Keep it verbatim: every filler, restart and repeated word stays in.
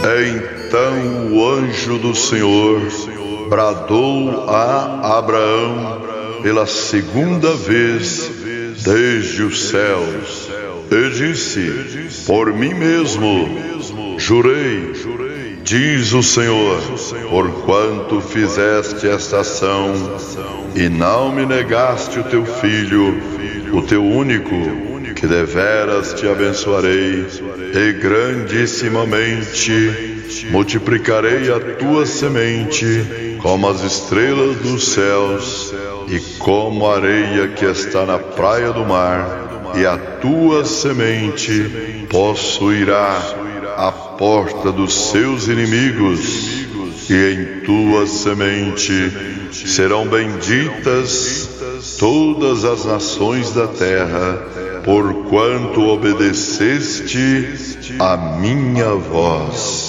Então o anjo do Senhor bradou a Abraão pela segunda vez desde os céus e disse: por mim mesmo jurei, diz o Senhor, porquanto fizeste esta ação e não me negaste o teu filho, o teu único, que deveras te abençoarei e grandissimamente multiplicarei a tua semente como as estrelas dos céus e como a areia que está na praia do mar, e a tua semente possuirá a porta dos seus inimigos, e em tua semente serão benditas todas as nações da terra, porquanto obedeceste a minha voz.